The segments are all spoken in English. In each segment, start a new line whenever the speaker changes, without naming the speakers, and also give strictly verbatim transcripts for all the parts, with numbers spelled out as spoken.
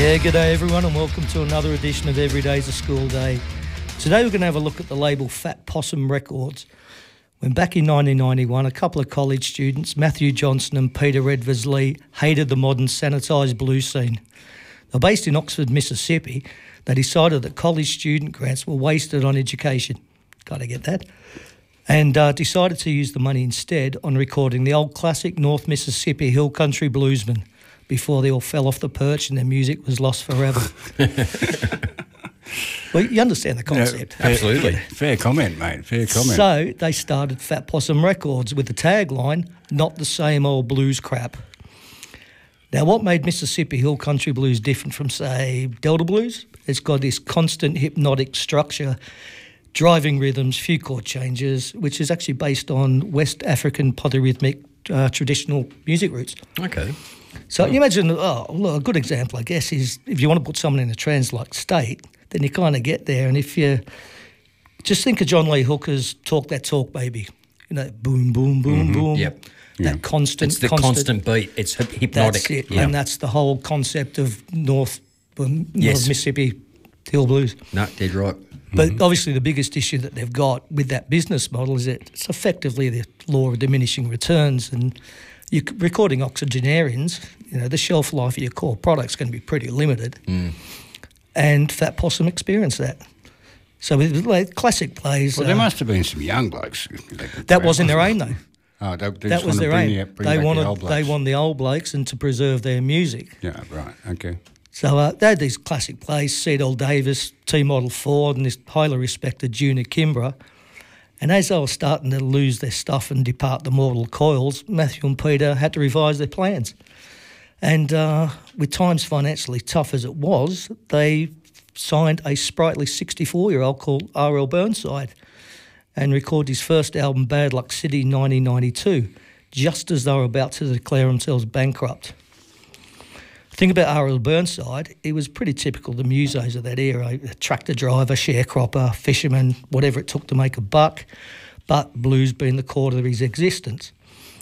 Yeah, g'day everyone and welcome to another edition of Every Day's a School Day. Today we're going to have a look at the label Fat Possum Records. When back in nineteen ninety-one, a couple of college students, Matthew Johnson and Peter Redvers-Lee, hated the modern sanitised blues scene. They're based in Oxford, Mississippi. They decided that college student grants were wasted on education. Got to get that. And uh, decided to use the money instead on recording the old classic North Mississippi Hill Country Bluesmen before they all fell off the perch and their music was lost forever. Well, you understand the concept.
No, absolutely. Fair comment, mate. Fair comment.
So they started Fat Possum Records with the tagline, "Not the same old blues crap." Now, what made Mississippi Hill Country Blues different from, say, Delta Blues? It's got this constant hypnotic structure, driving rhythms, few chord changes, which is actually based on West African polyrhythmic uh, traditional music roots.
Okay.
So you imagine, oh, look, a good example, I guess, is if you want to put someone in a trance-like state, then you kind of get there. And if you just think of John Lee Hooker's Talk That Talk, Baby, you know, boom, boom, boom,
Mm-hmm.
boom.
Yep.
That
Yeah.
constant,
It's the
constant,
constant beat. It's hy- hypnotic.
That's it.
Yeah.
And that's the whole concept of North, um,
Yes.
North Mississippi Hill Blues.
No, dead right.
But obviously the biggest issue that they've got with that business model is that it's effectively the law of diminishing returns. And you're recording octogenarians, you know, the shelf life of your core product's going to be pretty limited.
Mm.
And Fat Possum experienced that. So with like classic plays...
Well, there
uh,
must have been some young blokes.
that wasn't their aim, though.
Oh, they, they
That
just
was
want to
their
bring
aim.
The, bring
they
back
wanted,
the old blokes.
they wanted the old blokes and to preserve their music.
Yeah, right. Okay.
So uh, they had these classic plays, Cedal Davis, T-Model Ford, and this highly respected Junior Kimbrough. And as they were starting to lose their stuff and depart the mortal coils, Matthew and Peter had to revise their plans. And uh, with times financially tough as it was, they signed a sprightly sixty-four-year-old called R L Burnside and recorded his first album, Bad Luck City, in nineteen ninety-two, just as they were about to declare themselves bankrupt. The thing about R L Burnside, he was pretty typical of the musos of that era, a tractor driver, sharecropper, fisherman, whatever it took to make a buck, but blues being the core of his existence.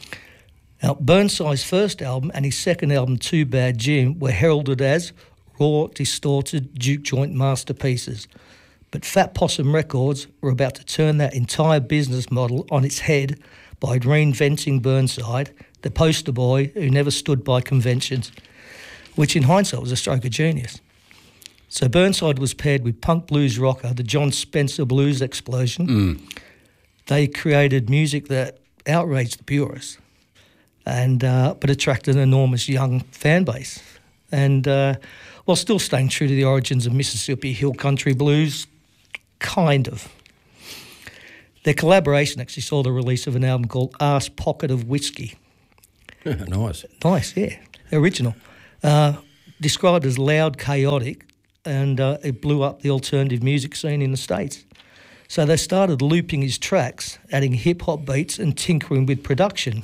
Now, Burnside's first album and his second album, Too Bad Jim, were heralded as raw, distorted, juke joint masterpieces. But Fat Possum Records were about to turn that entire business model on its head by reinventing Burnside, the poster boy who never stood by conventions, which in hindsight was a stroke of genius. So Burnside was paired with punk blues rocker, the John Spencer Blues Explosion.
Mm.
They created music that outraged the purists, and uh, but attracted an enormous young fan base. And uh, while still staying true to the origins of Mississippi Hill Country Blues, kind of. Their collaboration actually saw the release of an album called Arse Pocket of Whiskey.
Nice.
Nice, yeah. Original. Uh, described as loud, chaotic, and uh, it blew up the alternative music scene in the States. So they started looping his tracks, adding hip-hop beats and tinkering with production.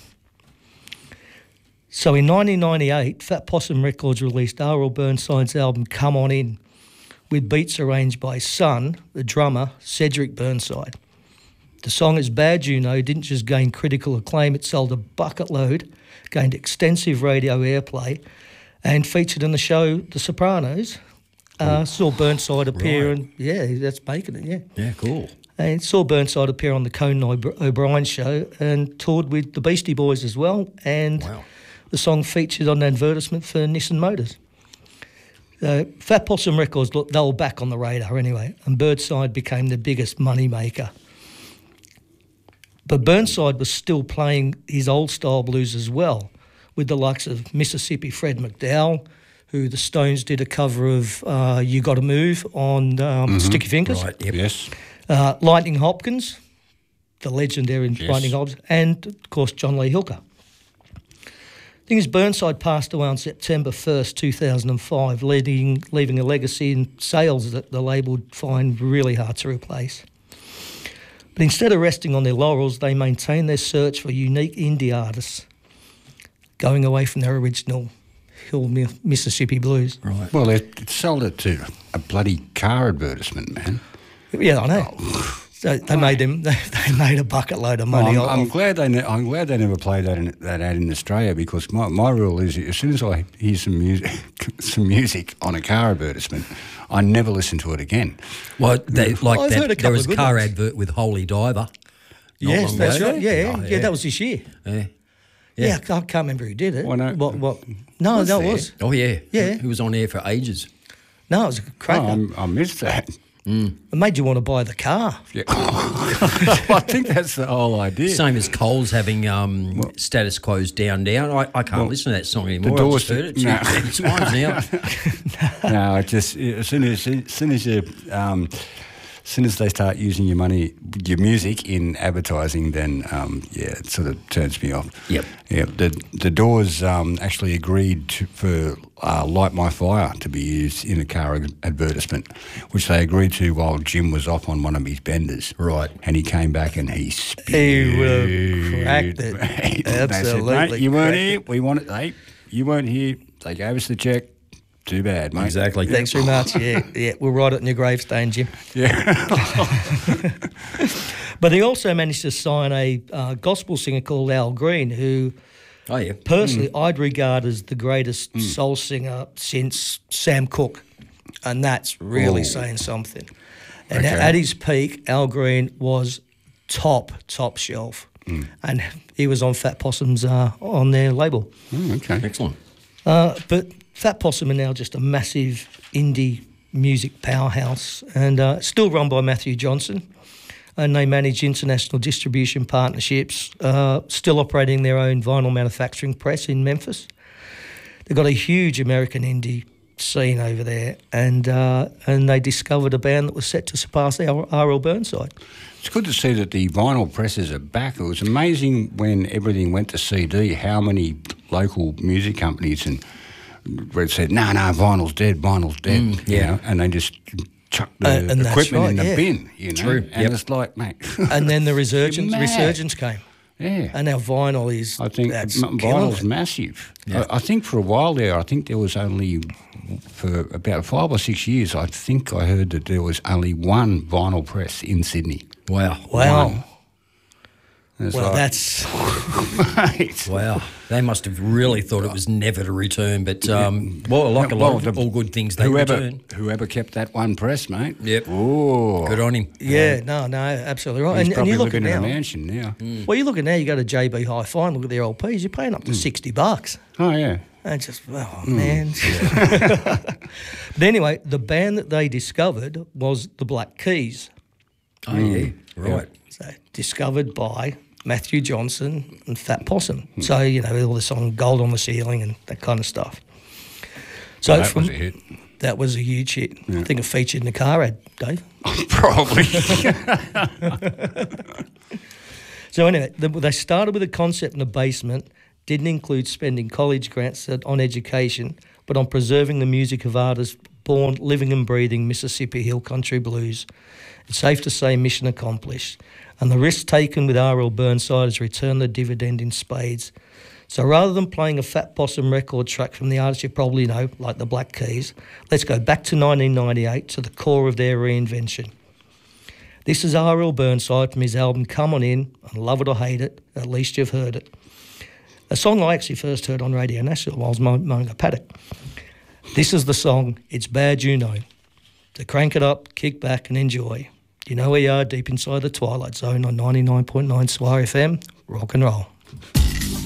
So in nineteen ninety-eight, Fat Possum Records released R L Burnside's album Come On In, with beats arranged by his son, the drummer, Cedric Burnside. The song As Bad You Know didn't just gain critical acclaim, it sold a bucket load, gained extensive radio airplay, and featured in the show The Sopranos. Uh, saw Burnside appear,
Right.
and yeah, that's making it, yeah.
Yeah, cool.
And saw Burnside appear on the Conan O'B- O'Brien show and toured with the Beastie Boys as well. And
Wow.
the song featured on an advertisement for Nissan Motors. Uh, Fat Possum Records, look, they were back on the radar anyway, and Burnside became the biggest money maker. But Burnside was still playing his old style blues as well, with the likes of Mississippi Fred McDowell, who the Stones did a cover of uh, You Gotta Move on um,
Mm-hmm.
Sticky Fingers.
Right, yep.
Yes.
Uh, Lightning Hopkins, the legendary
Yes.
Lightning Hopkins, and of course John Lee Hooker. The thing is, Burnside passed away on September first, two thousand five, leaving, leaving a legacy in sales that the label would find really hard to replace. But instead of resting on their laurels, they maintained their search for unique indie artists, going away from their original Hill Mi- Mississippi blues.
Right.
Well, it, it sold it to a bloody car advertisement, man.
Yeah, I know. So they made them. They, they made a bucket load of money.
Well, I'm, I'm
off-
glad they. Ne- I'm glad they never played that in, that ad in Australia, because my, my rule is, as soon as I hear some music, some music on a car advertisement, I never listen to it again.
Well, they, like
I've heard a
that, there
couple
was
of
a
good
car
ones.
advert with Holy Diver. not
Yes,
long
that's
ago.
right. Yeah,
Oh,
yeah, that was this year.
Yeah.
Yeah, I can't remember who did it.
Why not?
What? What? No,
Was
that
there?
was.
Oh, yeah.
Yeah.
He was on air for ages.
No, it was a
Oh,
cracker.
I'm, I missed that.
It made you want to buy the car.
Yeah. I think that's the whole idea.
Same as Coles having um, Status Quo's Down Down. I, I can't listen to that song anymore. I've
Doors-
just heard it two,
no.
two times now.
No, it just as soon as as soon as you um, as soon as they start using your money, your music in advertising, then um, yeah, it sort of turns me off.
Yep.
Yeah. The the Doors um, actually agreed to, for uh, "Light My Fire" to be used in a car ad- advertisement, which they agreed to while Jim was off on one of his benders.
Right.
And he came back and he spewed.
He would have cracked it.
They said,
Absolutely
"Mate, you weren't
cracked
here. We wanted. Hey, you weren't here. They gave us the check. Too bad, mate."
Exactly.
Thanks very much. Yeah, yeah, we'll write it in your gravestone, Jim.
Yeah.
But he also managed to sign a uh, gospel singer called Al Green, who
Oh, yeah.
personally I'd regard as the greatest soul singer since Sam Cooke, and that's really
Oh.
saying something. And
Okay.
at his peak, Al Green was top, top shelf, and he was on Fat Possum's uh, on their label.
Mm, okay.
Excellent.
Uh, but Fat Possum are now just a massive indie music powerhouse, and uh, still run by Matthew Johnson. And they manage international distribution partnerships, uh, still operating their own vinyl manufacturing press in Memphis. They've got a huge American indie scene over there, and uh, and they discovered a band that was set to surpass R L Burnside.
It's good to see that the vinyl presses are back. It was amazing when everything went to C D, how many local music companies and where it said, no, no, vinyl's dead, vinyl's dead.
Mm,
you
yeah.
know, and they just chucked the
Uh, and that's
equipment
right,
in the
yeah.
bin, you know.
True,
And
yep.
it's like, mate.
And then the resurgence,
Mad.
resurgence came,
yeah.
and now vinyl is.
I think
that's
m-
killing
vinyl's
it.
massive.
Yeah.
I, I think for a while there, I think there was only, for about five or six years, I think I heard that there was only one vinyl press in Sydney.
Wow.
Wow.
One. And it's
Well,
like,
that's
mate.
Wow. They must have really thought it was never to return. But, um, well, like a lot
Well,
of
the-
all good things, they
whoever,
return.
Whoever kept that one press, mate.
Yep.
Oh.
Good on him.
yeah, no, no, absolutely right.
He's
And, and
probably
you look at
living in a
now.
mansion now.
Well, you look at now. You go to J B Hi-Fi and look at their L Ps. You're paying up to sixty bucks.
Oh, yeah.
And just, oh man. But anyway, the band that they discovered was the Black Keys.
Oh, yeah. Right.
So discovered by Matthew Johnson and Fat Possum. So, you know, all the song Gold on the Ceiling and that kind of stuff. So
Well, that
from,
was a hit.
that was a huge hit. I think it featured in the car ad, Dave.
Probably.
So anyway, the, they started with a concept in the basement, didn't include spending college grants on education, but on preserving the music of artists born, living and breathing Mississippi Hill Country Blues. It's safe to say mission accomplished. And the risk taken with R L Burnside has returned the dividend in spades. So rather than playing a Fat Possum record track from the artist you probably know, like the Black Keys, let's go back to nineteen ninety-eight to the core of their reinvention. This is R L Burnside from his album Come On In, and love it or hate it, at least you've heard it. A song I actually first heard on Radio National while I was mowing mowing a paddock. This is the song, It's Bad You Know. To crank it up, kick back and enjoy. You know where you are, deep inside the Twilight Zone on ninety-nine point nine Swire F M, rock and roll.